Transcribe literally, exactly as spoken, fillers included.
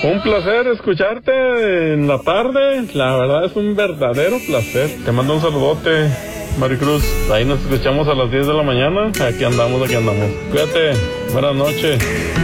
Un placer escucharte en la tarde. La verdad es un verdadero placer. Te mando un saludote, Maricruz. Ahí nos escuchamos a las diez de la mañana. Aquí andamos, aquí andamos. Cuídate. Buenas noches.